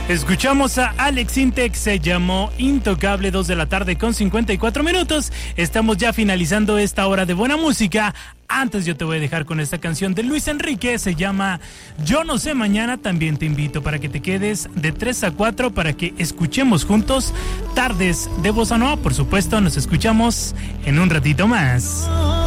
Escuchamos a Alex Intec, se llamó Intocable, 2 de la tarde con 54 minutos. Estamos ya finalizando esta hora de buena música. Antes yo te voy a dejar con esta canción de Luis Enrique, se llama Yo no sé mañana. También te invito para que te quedes de 3 a 4 para que escuchemos juntos Tardes de Bossa Nova. Por supuesto, nos escuchamos en un ratito más.